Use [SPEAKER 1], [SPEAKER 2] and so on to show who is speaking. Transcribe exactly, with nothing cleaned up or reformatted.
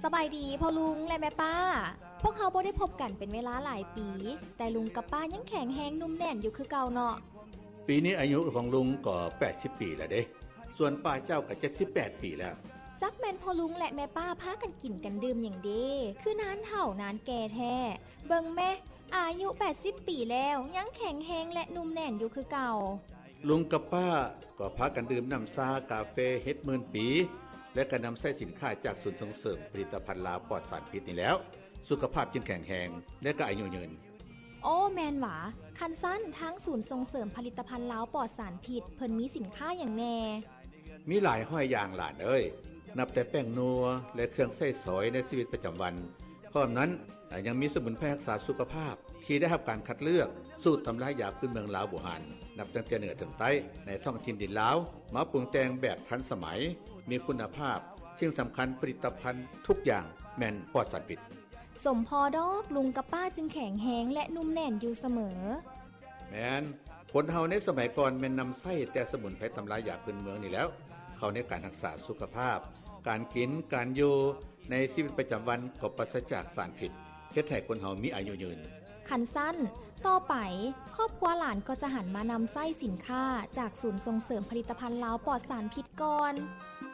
[SPEAKER 1] สบายดีพ่อลุงและแม่ป้าพวกเขาบ่ได้พบกันเป็นเวลาหลายปีแต่ลุงกับป้ายังแข็งแรงนุ่มแน่นอยู่คือเก่าเนาะ
[SPEAKER 2] ปีนี้อายุของลุงก็แปดสิบปีแล้วเด้ส่วนป้าเจ้าก็เจ็ดสิบแปดปีแล้ว
[SPEAKER 1] จักแม่นพ่อลุงและแม่ป้าพากันกินกันดื่มอย่างเด้คือนานเฒ่านานแก่แท้เบิ่งแม่อายุแปดสิบปีแล้วยังแข็งแรงและนุ่มแน่นอยู่คือเก่า
[SPEAKER 2] ลุงกับป้าก็พากันดื่มน้ำซากาแฟเฮ็ดหมื่นปีและก็นำใช้สินค้าจากศูนย์ส่งเสริมผลิตภัณฑ์ลาวปลอดสารพิษนี่แล้วสุขภาพจึงแข็งแรงและก็อายุยืน
[SPEAKER 1] โอ้แมนหวาคันสั้นทั้งศูนย์ส่งเสริมผลิตภัณฑ์ลาวปลอดสารพิษเพิ่นมีสินค้าอย่างแน่
[SPEAKER 2] มีหลายห้อยอย่างหลานเอ้ยนับแต่แป้งนัวและเครื่องใช้สอยในชีวิตประจำวันพร้อมนั้นยังมีสมุนไพรรักษาสุขภาพที่ได้รับการคัดเลือกสูตรตำรายาพื้นเมืองลาวโบราณนับตั้งแต่เหนือถึงใต้ในท้องถิ่นดินลาวมาปรุงแต่งแบบทันสมัยมีคุณภาพสิ่งสำคัญผลิตภัณฑ์ทุกอย่างแม่นปลอดสารพิษ
[SPEAKER 1] สมพอดอกลุงกับป้าจึงแข็งแรงและนุ่มแน่นอยู่เสมอ
[SPEAKER 2] แม่นคนเฮาในสมัยก่อนแม่นนำใช้แต่สมุนไพรตำรายาพื้นเมืองนี่แล้วเข้าในการรักษาสุขภาพการกินการอยู่ในชีวิตประจำวันก็ปราศจากสารพิษเฮ็ดให้คนเฮามีอายุยืน
[SPEAKER 1] คันสั้นต่อไปครอบครัวหลานก็จะหันมานำไส้สินค้าจากศูนย์ส่งเสริมผลิตภัณฑ์ลาวปลอดสารพิษก่อน